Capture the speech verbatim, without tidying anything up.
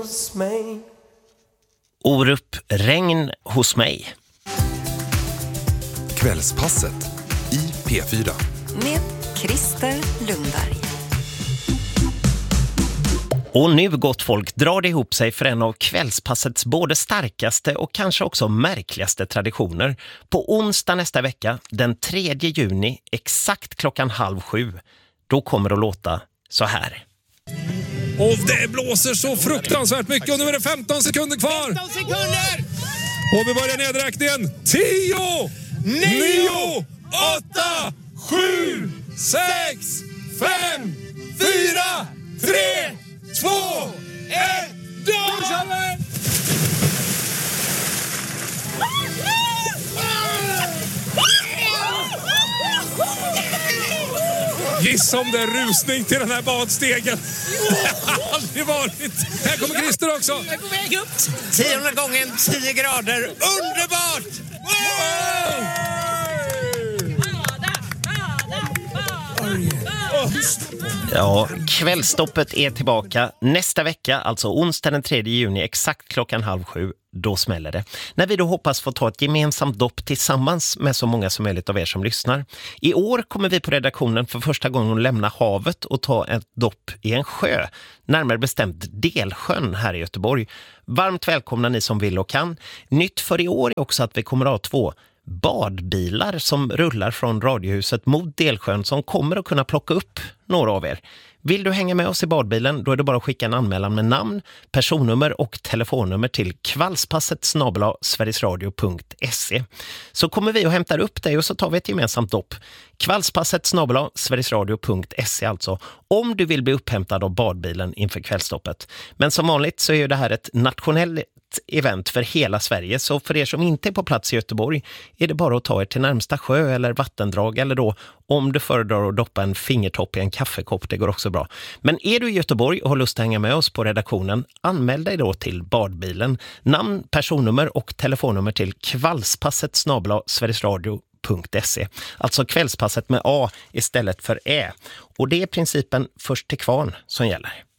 Orup, regn hos mig. Kvällspasset i P fyra. Med Christer Lundberg. Och nu, gott folk, drar det ihop sig för en av kvällspassets både starkaste och kanske också märkligaste traditioner. På onsdag nästa vecka, den tredje juni, exakt klockan halv sju, då kommer det att låta så här. Och det blåser så fruktansvärt mycket och nu är det femton sekunder kvar. femton sekunder! Och vi börjar nedräkningen. tio, nio, åtta, sju, sex, fem, fyra, tre, två, ett, då kör vi! Gissa om det är rusning till den här badstegen. Det har aldrig varit. Här kommer Christer också. Jag är på väg upp. Tionde gången, tio grader. Underbart! Wow! Ja, kvällstoppet är tillbaka nästa vecka, alltså onsdag den tredje juni, exakt klockan halv sju. Då smäller det. När vi då hoppas få ta ett gemensamt dopp tillsammans med så många som möjligt av er som lyssnar. I år kommer vi på redaktionen för första gången att lämna havet och ta ett dopp i en sjö. Närmare bestämt Delsjön här i Göteborg. Varmt välkomna ni som vill och kan. Nytt för i år är också att vi kommer att ha två badbilar som rullar från Radiohuset mot Delsjön som kommer att kunna plocka upp några av er. Vill du hänga med oss i badbilen, då är det bara att skicka en anmälan med namn, personnummer och telefonnummer till kvällspasset snabel-a sverigesradio punkt se. Så kommer vi och hämtar upp dig och så tar vi ett gemensamt dopp. Kvällspasset snabel-a sverigesradio punkt se alltså, om du vill bli upphämtad av badbilen inför kvällstoppet. Men som vanligt så är ju det här ett nationellt event för hela Sverige, så för er som inte är på plats i Göteborg är det bara att ta er till närmsta sjö eller vattendrag, eller då om du föredrar att doppa en fingertopp i en kaffekopp, det går också bra. Men är du i Göteborg och har lust att hänga med oss på redaktionen, anmäl dig då till badbilen. Namn, personnummer och telefonnummer till kvällspasset snabel-a sverigesradio punkt se. Alltså kvällspasset med A istället för Ä. Och det är principen först till kvarn som gäller.